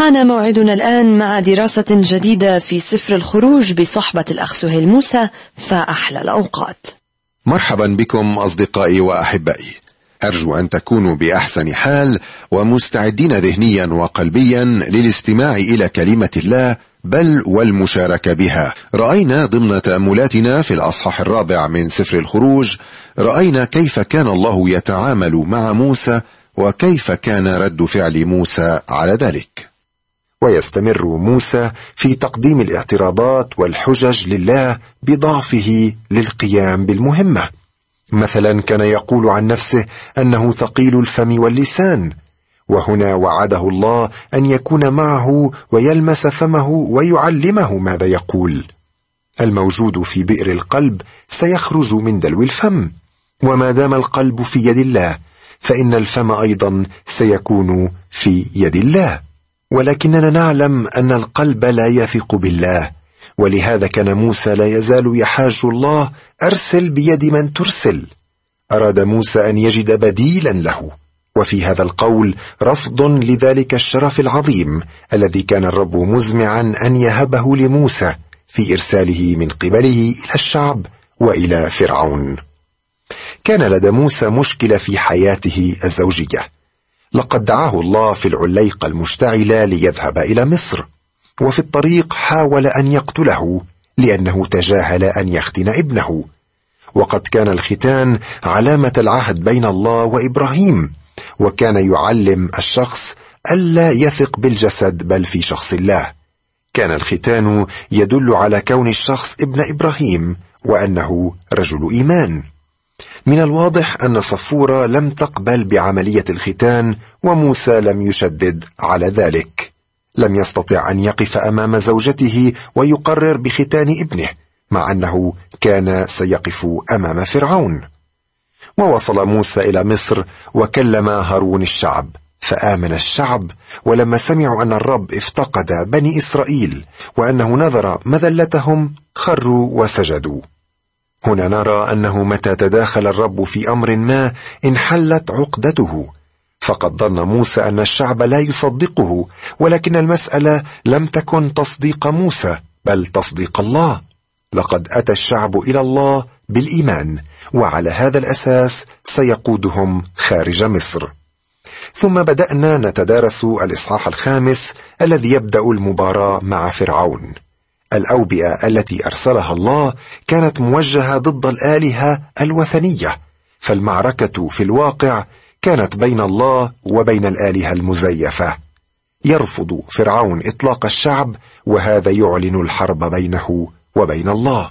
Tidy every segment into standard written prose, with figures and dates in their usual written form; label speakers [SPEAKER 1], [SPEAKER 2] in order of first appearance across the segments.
[SPEAKER 1] معنا موعدنا الآن مع دراسة جديدة في سفر الخروج بصحبة الأخ سهيل موسى، فأحلى الأوقات.
[SPEAKER 2] مرحبا بكم أصدقائي وأحبائي، أرجو أن تكونوا بأحسن حال ومستعدين ذهنيا وقلبيا للاستماع إلى كلمة الله بل والمشاركة بها. رأينا ضمن تأملاتنا في الأصحاح 4 من سفر الخروج، رأينا كيف كان الله يتعامل مع موسى وكيف كان رد فعل موسى على ذلك.
[SPEAKER 3] ويستمر موسى في تقديم الاعتراضات والحجج لله بضعفه للقيام بالمهمة. مثلا كان يقول عن نفسه أنه ثقيل الفم واللسان، وهنا وعده الله أن يكون معه ويلمس فمه ويعلمه ماذا يقول. الموجود في بئر القلب سيخرج من دلو الفم، وما دام القلب في يد الله فإن الفم أيضا سيكون في يد الله. ولكننا نعلم أن القلب لا يثق بالله، ولهذا كان موسى لا يزال يحاج الله: أرسل بيد من ترسل. أراد موسى أن يجد بديلا له، وفي هذا القول رفض لذلك الشرف العظيم الذي كان الرب مزمعا أن يهبه لموسى في إرساله من قبله إلى الشعب وإلى فرعون. كان لدى موسى مشكلة في حياته الزوجية. لقد دعاه الله في العليقة المشتعلة ليذهب إلى مصر، وفي الطريق حاول أن يقتله لأنه تجاهل أن يختن ابنه. وقد كان الختان علامة العهد بين الله وإبراهيم، وكان يعلم الشخص ألا يثق بالجسد بل في شخص الله. كان الختان يدل على كون الشخص ابن إبراهيم وأنه رجل إيمان. من الواضح أن صفورة لم تقبل بعملية الختان، وموسى لم يشدد على ذلك. لم يستطع أن يقف أمام زوجته ويقرر بختان ابنه، مع أنه كان سيقف أمام فرعون. ووصل موسى إلى مصر وكلم هارون الشعب، فآمن الشعب، ولما سمعوا أن الرب افتقد بني إسرائيل وأنه نظر مذلتهم خروا وسجدوا. هنا نرى أنه متى تداخل الرب في أمر ما انحلت عقدته، فقد ظن موسى أن الشعب لا يصدقه، ولكن المسألة لم تكن تصديق موسى بل تصديق الله. لقد أتى الشعب إلى الله بالإيمان، وعلى هذا الأساس سيقودهم خارج مصر. ثم بدأنا نتدارس الإصحاح 5 الذي يبدأ المباراة مع فرعون. الأوبئة التي أرسلها الله كانت موجهة ضد الآلهة الوثنية، فالمعركة في الواقع كانت بين الله وبين الآلهة المزيفة. يرفض فرعون إطلاق الشعب، وهذا يعلن الحرب بينه وبين الله.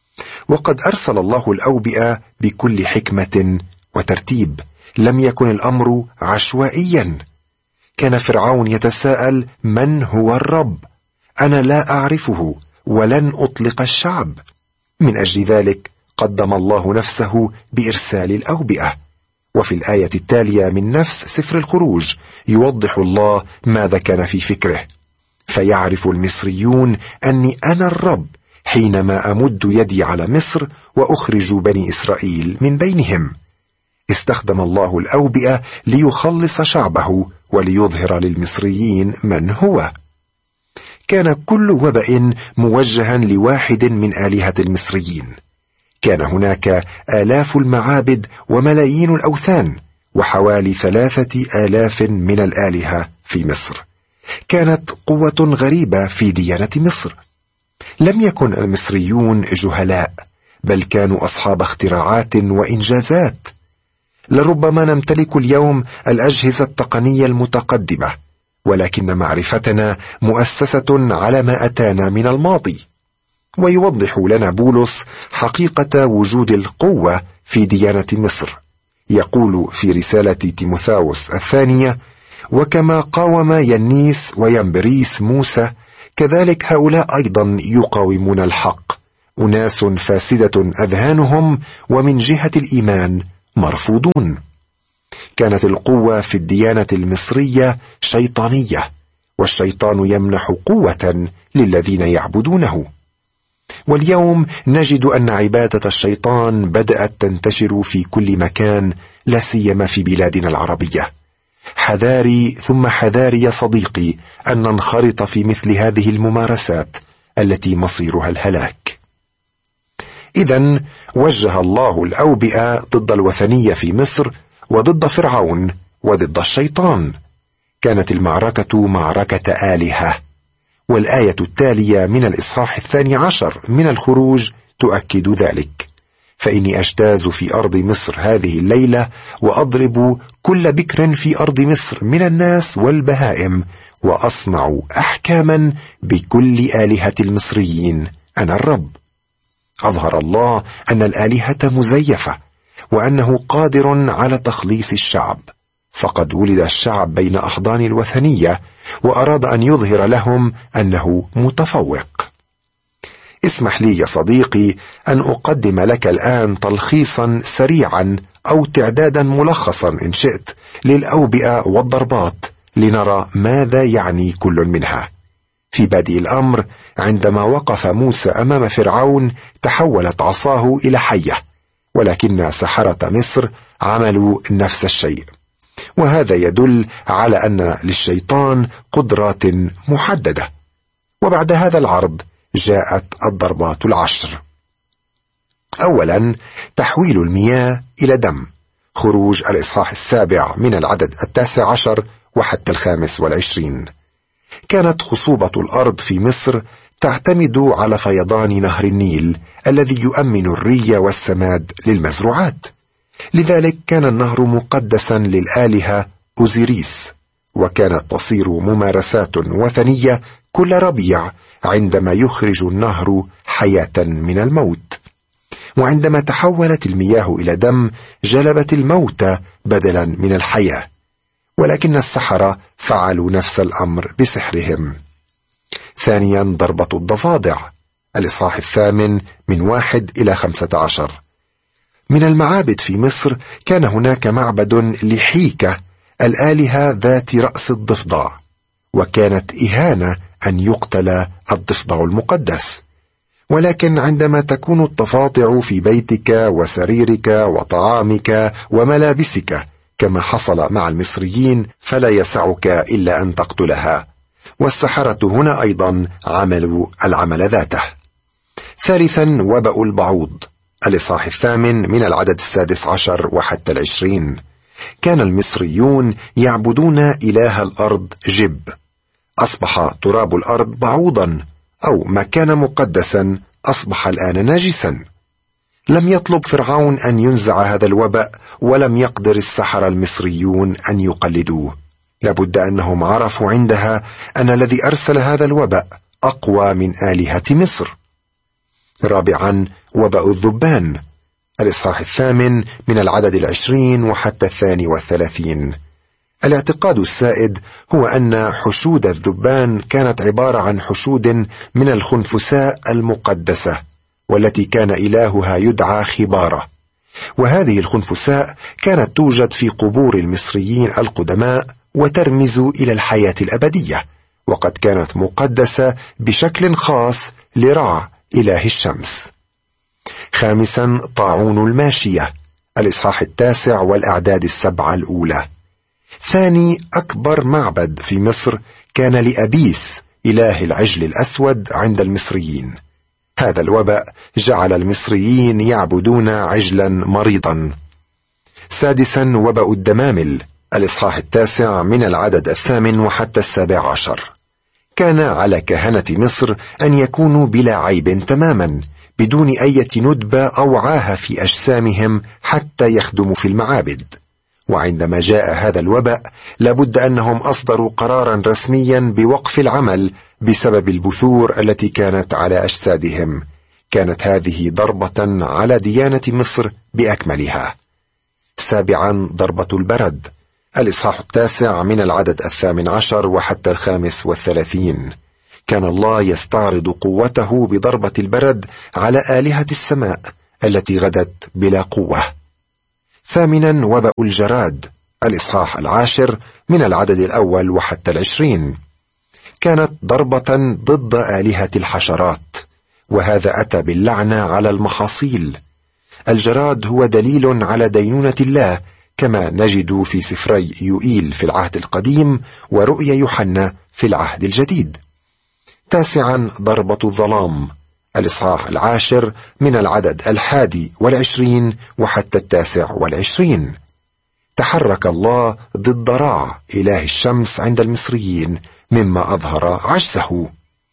[SPEAKER 3] وقد أرسل الله الأوبئة بكل حكمة وترتيب، لم يكن الأمر عشوائيا. كان فرعون يتساءل: من هو الرب؟ أنا لا أعرفه ولن أطلق الشعب. من أجل ذلك قدم الله نفسه بإرسال الأوبئة. وفي الآية التالية من نفس سفر الخروج يوضح الله ماذا كان في فكره: فيعرف المصريون أني أنا الرب حينما أمد يدي على مصر وأخرج بني إسرائيل من بينهم. استخدم الله الأوبئة ليخلص شعبه وليظهر للمصريين من هو. كان كل وباء موجها لواحد من آلهة المصريين. كان هناك آلاف المعابد وملايين الأوثان، وحوالي 3000 من الآلهة في مصر. كانت قوة غريبة في ديانة مصر. لم يكن المصريون جهلاء، بل كانوا أصحاب اختراعات وإنجازات. لربما نمتلك اليوم الأجهزة التقنية المتقدمة، ولكن معرفتنا مؤسسة على ما أتانا من الماضي. ويوضح لنا بولس حقيقة وجود القوة في ديانة مصر. يقول في رسالة تيموثاوس الثانية: وكما قاوم ينيس وينبريس موسى، كذلك هؤلاء أيضا يقاومون الحق، أناس فاسدة أذهانهم، ومن جهة الإيمان مرفوضون. كانت القوة في الديانة المصرية شيطانية، والشيطان يمنح قوة للذين يعبدونه. واليوم نجد أن عبادة الشيطان بدأت تنتشر في كل مكان، لا سيما في بلادنا العربية. حذاري ثم حذاري يا صديقي أن ننخرط في مثل هذه الممارسات التي مصيرها الهلاك. إذن وجه الله الأوبئة ضد الوثنية في مصر وضد فرعون وضد الشيطان. كانت المعركة معركة آلهة، والآية التالية من الإصحاح 12 من الخروج تؤكد ذلك: فإني أجتاز في أرض مصر هذه الليلة وأضرب كل بكر في أرض مصر من الناس والبهائم، وأصنع أحكاما بكل آلهة المصريين، أنا الرب. أظهر الله أن الآلهة مزيفة وأنه قادر على تخليص الشعب، فقد ولد الشعب بين أحضان الوثنية وأراد أن يظهر لهم أنه متفوق. اسمح لي يا صديقي أن أقدم لك الآن تلخيصا سريعا أو تعدادا ملخصا إن شئت للأوبئة والضربات، لنرى ماذا يعني كل منها. في بادئ الأمر، عندما وقف موسى أمام فرعون تحولت عصاه إلى حية، ولكن سحرة مصر عملوا نفس الشيء، وهذا يدل على أن للشيطان قدرات محددة. وبعد هذا العرض جاءت الضربات 10. أولا، تحويل المياه إلى دم. خروج الإصحاح 7 من العدد 19 وحتى 25. كانت خصوبة الأرض في مصر تعتمد على فيضان نهر النيل الذي يؤمن الري والسماد للمزروعات، لذلك كان النهر مقدسا للآلهة أوزيريس، وكانت تصير ممارسات وثنية كل ربيع عندما يخرج النهر حياة من الموت. وعندما تحولت المياه إلى دم جلبت الموت بدلا من الحياة، ولكن السحرة فعلوا نفس الأمر بسحرهم. ثانيا، ضربة الضفادع. الإصحاح 8 من 1 إلى 15. من المعابد في مصر كان هناك معبد لحيكة الآلهة ذات رأس الضفدع، وكانت إهانة أن يقتل الضفدع المقدس. ولكن عندما تكون الضفادع في بيتك وسريرك وطعامك وملابسك كما حصل مع المصريين فلا يسعك إلا أن تقتلها، والسحرة هنا أيضا عملوا العمل ذاته. ثالثا، وباء البعوض. الإصحاح 8 من العدد 16 وحتى 20. كان المصريون يعبدون إله الأرض جب. أصبح تراب الأرض بعوضا، أو ما كان مقدسا أصبح الآن ناجسا. لم يطلب فرعون أن ينزع هذا الوباء، ولم يقدر السحرة المصريون أن يقلدوه. لابد أنهم عرفوا عندها أن الذي أرسل هذا الوباء أقوى من آلهة مصر. رابعا، وباء الذبان. الإصحاح 8 من العدد 20 وحتى 32. الاعتقاد السائد هو أن حشود الذبان كانت عبارة عن حشود من الخنفساء المقدسة، والتي كان إلهها يدعى خبارة. وهذه الخنفساء كانت توجد في قبور المصريين القدماء وترمز إلى الحياة الأبدية، وقد كانت مقدسة بشكل خاص لرع إله الشمس. خامسا، طاعون الماشية. الإصحاح 9 والأعداد 7 الأولى. ثاني أكبر معبد في مصر كان لأبيس إله العجل الأسود عند المصريين. هذا الوباء جعل المصريين يعبدون عجلا مريضا. سادسا، وباء الدمامل. الإصحاح 9 من العدد 8 وحتى 17. كان على كهنة مصر أن يكونوا بلا عيب تماما، بدون أي ندبة أو عاهة في أجسامهم حتى يخدموا في المعابد. وعندما جاء هذا الوباء لابد أنهم أصدروا قرارا رسميا بوقف العمل بسبب البثور التي كانت على أجسادهم. كانت هذه ضربة على ديانة مصر بأكملها. سابعا، ضربة البرد. الإصحاح 9 من العدد 18 وحتى 35. كان الله يستعرض قوته بضربة البرد على آلهة السماء التي غدت بلا قوة. ثامنا، وباء الجراد. الإصحاح 10 من العدد 1 وحتى 20. كانت ضربة ضد آلهة الحشرات، وهذا أتى باللعنة على المحاصيل. الجراد هو دليل على دينونة الله، كما نجد في سفري يوئيل في العهد القديم ورؤيا يوحنا في العهد الجديد. 9 ضربة الظلام، الإصحاح 10 من العدد 21 وحتى 29. تحرك الله ضد رع إله الشمس عند المصريين مما أظهر عجزه.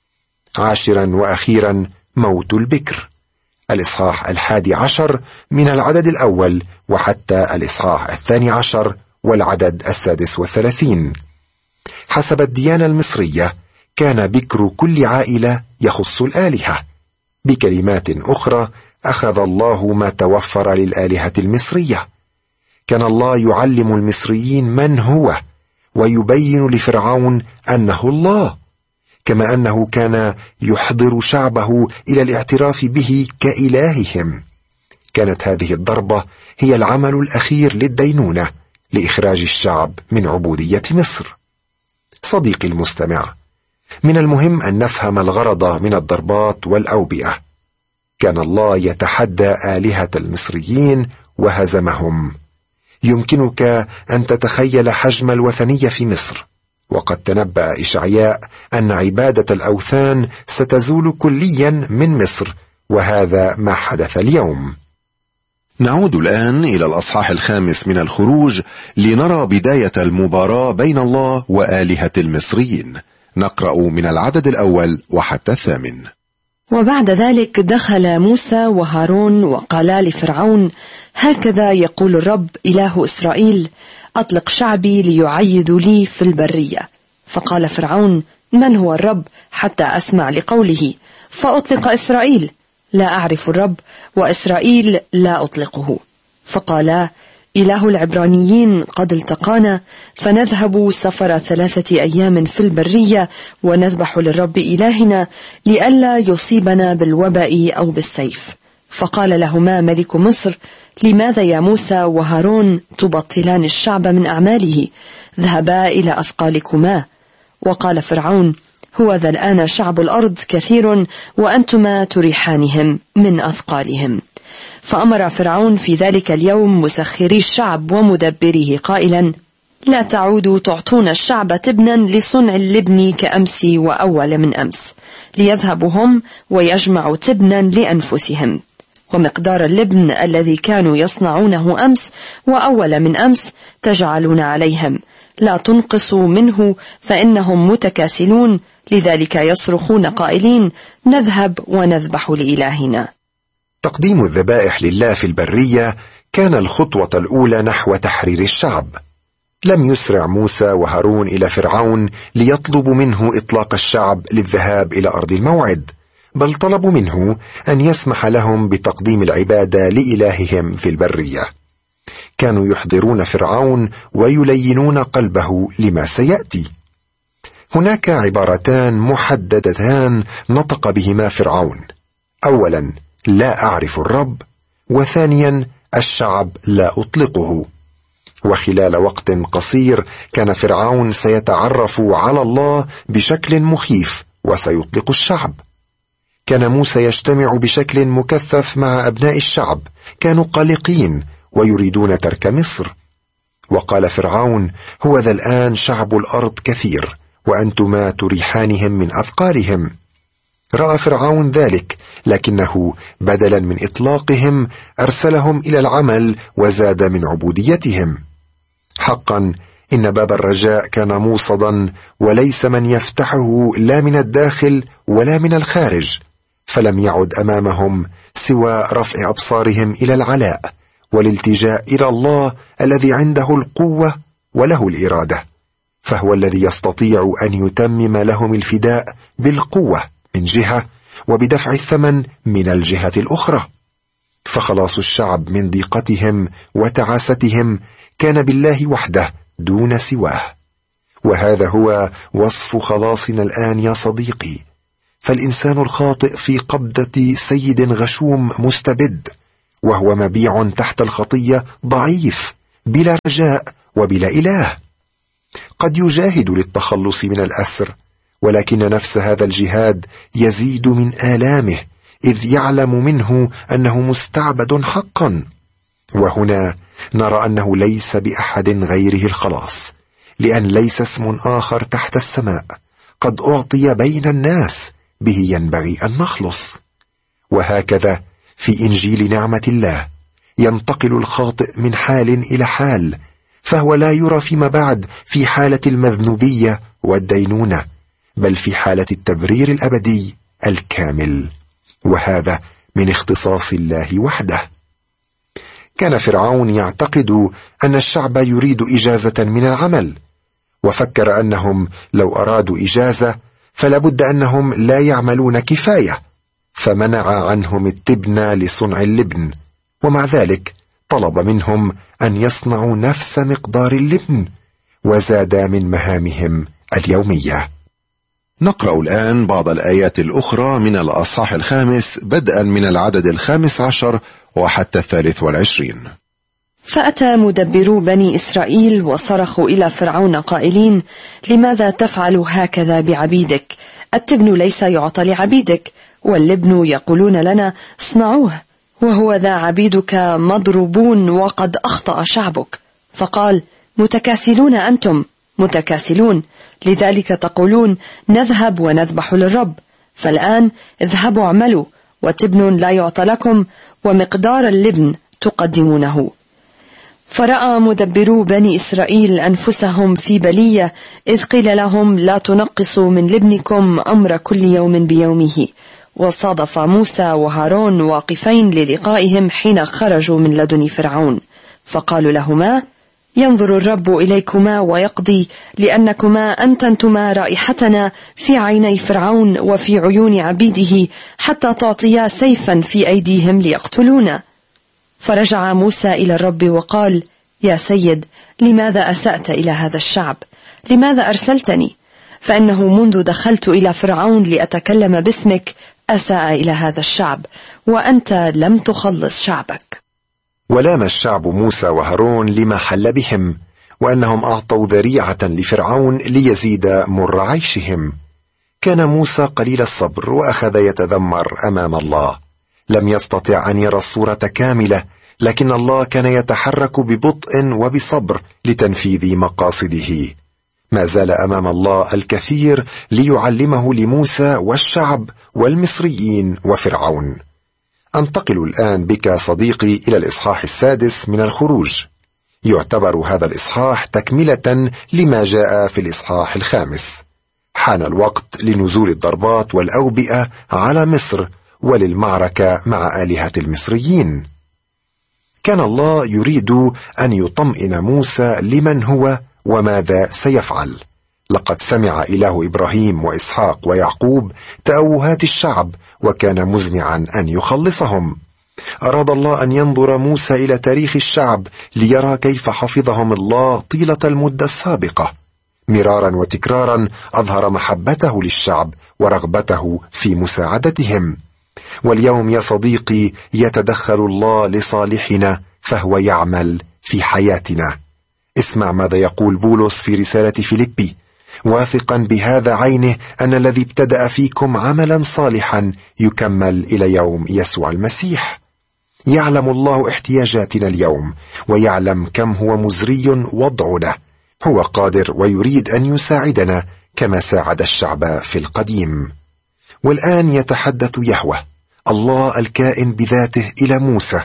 [SPEAKER 3] 10 وأخيرا موت البكر، الإصحاح 11 من العدد 1 وحتى الإصحاح 12 والعدد 36. حسب الديانة المصرية كان بكر كل عائلة يخص الآلهة. بكلمات أخرى أخذ الله ما توفر للآلهة المصرية. كان الله يعلم المصريين من هو ويبين لفرعون أنه الله، كما أنه كان يحضر شعبه إلى الاعتراف به كإلههم. كانت هذه الضربة هي العمل الأخير للدينونة لإخراج الشعب من عبودية مصر. صديقي المستمع، من المهم أن نفهم الغرض من الضربات والأوبئة. كان الله يتحدى آلهة المصريين وهزمهم. يمكنك أن تتخيل حجم الوثنية في مصر، وقد تنبأ إشعياء أن عبادة الأوثان ستزول كليا من مصر، وهذا ما حدث اليوم.
[SPEAKER 2] نعود الآن إلى الأصحاح 5 من الخروج لنرى بداية المباراة بين الله وآلهة المصريين. نقرأ من العدد 1 وحتى 8.
[SPEAKER 1] وبعد ذلك دخل موسى وهارون وقالا لفرعون: هكذا يقول الرب إله إسرائيل: أطلق شعبي ليعيدوا لي في البرية. فقال فرعون: من هو الرب حتى أسمع لقوله؟ فأطلق إسرائيل. لا أعرف الرب، وإسرائيل لا أطلقه. فقالا: إله العبرانيين قد التقانا، فنذهب سفر 3 أيام في البرية ونذبح للرب إلهنا لئلا يصيبنا بالوباء أو بالسيف. فقال لهما ملك مصر: لماذا يا موسى وهارون تبطلان الشعب من أعماله؟ ذهبا إلى أثقالكما. وقال فرعون: هو ذا الآن شعب الأرض كثير وأنتما تريحانهم من أثقالهم. فأمر فرعون في ذلك اليوم مسخري الشعب ومدبريه قائلا: لا تعودوا تعطون الشعب تبنا لصنع اللبن كأمس وأول من أمس، ليذهبوا هم ويجمعوا تبنا لأنفسهم، ومقدار اللبن الذي كانوا يصنعونه أمس وأول من أمس تجعلون عليهم، لا تنقصوا منه فإنهم متكاسلون، لذلك يصرخون قائلين: نذهب ونذبح لإلهنا.
[SPEAKER 3] تقديم الذبائح لله في البرية كان الخطوة الأولى نحو تحرير الشعب. لم يسرع موسى وهارون إلى فرعون ليطلبوا منه إطلاق الشعب للذهاب إلى أرض الموعد، بل طلبوا منه أن يسمح لهم بتقديم العبادة لإلههم في البرية. كانوا يحضرون فرعون ويلينون قلبه لما سيأتي. هناك عبارتان محددتان نطق بهما فرعون: أولا لا أعرف الرب، وثانيا الشعب لا أطلقه. وخلال وقت قصير كان فرعون سيتعرف على الله بشكل مخيف وسيطلق الشعب. كان موسى يجتمع بشكل مكثف مع أبناء الشعب، كانوا قلقين ويريدون ترك مصر. وقال فرعون: هو ذا الآن شعب الأرض كثير وأنتما تريحانهم من أثقالهم. رأى فرعون ذلك، لكنه بدلا من إطلاقهم أرسلهم إلى العمل وزاد من عبوديتهم. حقا إن باب الرجاء كان موصدا، وليس من يفتحه لا من الداخل ولا من الخارج، فلم يعد أمامهم سوى رفع أبصارهم إلى العلاء والالتجاء إلى الله الذي عنده القوة وله الإرادة، فهو الذي يستطيع أن يتمم لهم الفداء بالقوة من جهة وبدفع الثمن من الجهة الأخرى. فخلاص الشعب من ضيقتهم وتعاستهم كان بالله وحده دون سواه. وهذا هو وصف خلاصنا الآن يا صديقي. فالإنسان الخاطئ في قبضة سيد غشوم مستبد، وهو مبيع تحت الخطية، ضعيف بلا رجاء وبلا إله. قد يجاهد للتخلص من الأسر، ولكن نفس هذا الجهاد يزيد من آلامه، إذ يعلم منه أنه مستعبد حقا. وهنا نرى أنه ليس بأحد غيره الخلاص، لأن ليس اسم آخر تحت السماء قد أعطي بين الناس به ينبغي أن نخلص. وهكذا في إنجيل نعمة الله ينتقل الخاطئ من حال إلى حال، فهو لا يرى فيما بعد في حالة المذنوبية والدينونة، بل في حالة التبرير الأبدي الكامل، وهذا من اختصاص الله وحده. كان فرعون يعتقد أن الشعب يريد إجازة من العمل، وفكر أنهم لو أرادوا إجازة فلابد أنهم لا يعملون كفاية، فمنع عنهم التبن لصنع اللبن، ومع ذلك طلب منهم أن يصنعوا نفس مقدار اللبن، وزاد من مهامهم اليومية.
[SPEAKER 2] نقرأ الآن بعض الآيات الأخرى من الأصحاح 5 بدءا من العدد 15 وحتى 23.
[SPEAKER 1] فأتى مدبرو بني إسرائيل وصرخوا إلى فرعون قائلين: لماذا تفعل هكذا بعبيدك؟ التبن ليس يعطى لعبيدك، واللبن يقولون لنا اصنعوه، وهو ذا عبيدك مضروبون وقد أخطأ شعبك. فقال: متكاسلون أنتم، متكاسلون، لذلك تقولون نذهب ونذبح للرب. فالآن اذهبوا اعملوا، وتبن لا يعطى لكم، ومقدار اللبن تقدمونه. فرأى مدبرو بني إسرائيل أنفسهم في بلية، إذ قيل لهم: لا تنقصوا من لبنكم أمر كل يوم بيومه. وصادف موسى وهارون واقفين للقائهم حين خرجوا من لدن فرعون، فقالوا لهما: ينظر الرب إليكما ويقضي، لأنكما أنتنتما رائحتنا في عيني فرعون وفي عيون عبيده، حتى تعطيا سيفا في أيديهم ليقتلونا. فرجع موسى إلى الرب وقال: يا سيد، لماذا أسأت إلى هذا الشعب؟ لماذا أرسلتني؟ فإنه منذ دخلت إلى فرعون لأتكلم باسمك أساء إلى هذا الشعب، وأنت لم تخلص شعبك.
[SPEAKER 3] ولام الشعب موسى وهارون لما حل بهم، وأنهم أعطوا ذريعة لفرعون ليزيد مر عيشهم. كان موسى قليل الصبر وأخذ يتذمر أمام الله، لم يستطع أن يرى الصورة كاملة، لكن الله كان يتحرك ببطء وبصبر لتنفيذ مقاصده. ما زال أمام الله الكثير ليعلمه لموسى والشعب والمصريين وفرعون. أنتقل الآن بك صديقي إلى الإصحاح 6 من الخروج. يعتبر هذا الإصحاح تكملة لما جاء في الإصحاح 5. حان الوقت لنزول الضربات والأوبئة على مصر وللمعركة مع آلهة المصريين. كان الله يريد أن يطمئن موسى لمن هو وماذا سيفعل. لقد سمع إله إبراهيم وإسحاق ويعقوب تأوهات الشعب، وكان مزمعا أن يخلصهم. أراد الله أن ينظر موسى إلى تاريخ الشعب ليرى كيف حفظهم الله طيلة المدة السابقة. مرارا وتكرارا أظهر محبته للشعب ورغبته في مساعدتهم. واليوم يا صديقي يتدخل الله لصالحنا، فهو يعمل في حياتنا. اسمع ماذا يقول بولس في رسالة فيليبي: واثقا بهذا عينه أن الذي ابتدأ فيكم عملا صالحا يكمل إلى يوم يسوع المسيح. يعلم الله احتياجاتنا اليوم، ويعلم كم هو مزري وضعنا. هو قادر ويريد أن يساعدنا كما ساعد الشعب في القديم. والآن يتحدث يهوه الله الكائن بذاته إلى موسى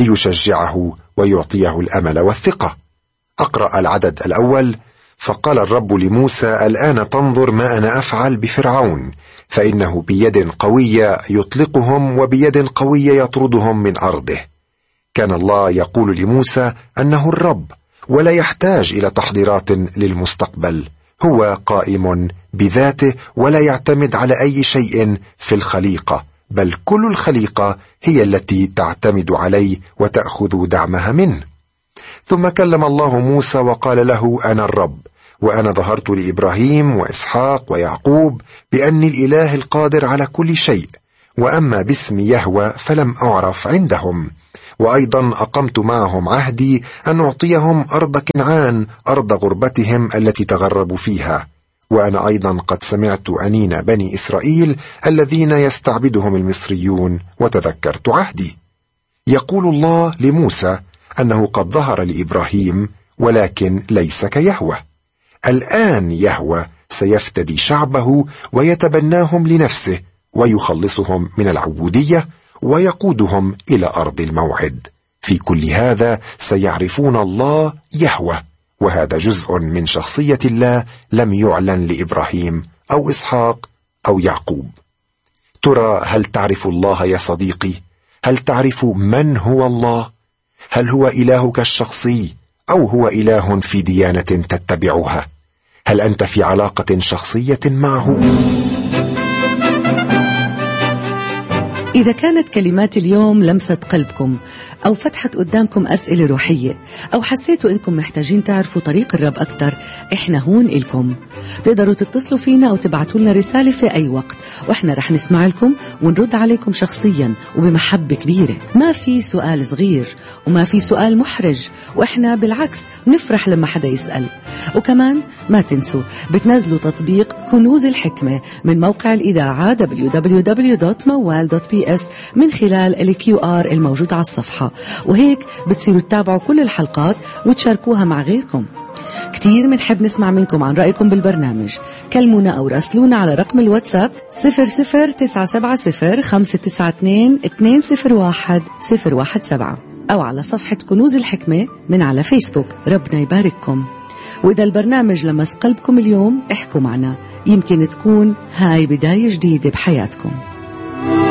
[SPEAKER 3] ليشجعه ويعطيه الأمل والثقة. أقرأ العدد الأول: فقال الرب لموسى: الآن تنظر ما أنا أفعل بفرعون، فإنه بيد قوية يطلقهم وبيد قوية يطردهم من أرضه. كان الله يقول لموسى أنه الرب، ولا يحتاج إلى تحضيرات للمستقبل. هو قائم بذاته ولا يعتمد على أي شيء في الخليقة، بل كل الخليقة هي التي تعتمد عليه وتأخذ دعمها منه. ثم كلم الله موسى وقال له: أنا الرب، وأنا ظهرت لإبراهيم وإسحاق ويعقوب بأني الإله القادر على كل شيء، وأما باسم يهوه فلم أعرف عندهم. وأيضا أقمت معهم عهدي أن أعطيهم أرض كنعان، أرض غربتهم التي تغربوا فيها. وأنا أيضا قد سمعت أنين بني إسرائيل الذين يستعبدهم المصريون، وتذكرت عهدي. يقول الله لموسى أنه قد ظهر لإبراهيم، ولكن ليس كيهوه. الآن يهوه سيفتدي شعبه ويتبناهم لنفسه ويخلصهم من العبودية ويقودهم إلى أرض الموعد. في كل هذا سيعرفون الله يهوه، وهذا جزء من شخصية الله لم يعلن لإبراهيم أو إسحاق أو يعقوب. ترى هل تعرف الله يا صديقي؟ هل تعرف من هو الله؟ هل هو إلهك الشخصي أو هو إله في ديانة تتبعها؟ هل أنت في علاقة شخصية معه؟
[SPEAKER 4] إذا كانت كلمات اليوم لمست قلبكم أو فتحت قدامكم أسئلة روحية أو حسيتوا إنكم محتاجين تعرفوا طريق الرب أكتر، إحنا هون إلكم. تقدروا تتصلوا فينا أو تبعتوا لنا رسالة في أي وقت، وإحنا رح نسمع لكم ونرد عليكم شخصيا وبمحبة كبيرة. ما في سؤال صغير وما في سؤال محرج، وإحنا بالعكس نفرح لما حدا يسأل. وكمان ما تنسوا بتنزلوا تطبيق كنوز الحكمة من موقع الإذاعة www.mawal.ps من خلال الQR الموجود على الصفحة، وهيك بتصيروا تتابعوا كل الحلقات وتشاركوها مع غيركم. كتير منحب نسمع منكم عن رأيكم بالبرنامج. كلمونا أو راسلونا على رقم الواتساب 00970-592-201-017 أو على صفحة كنوز الحكمة من على فيسبوك. ربنا يبارككم. وإذا البرنامج لمس قلبكم اليوم احكوا معنا، يمكن تكون هاي بداية جديدة بحياتكم.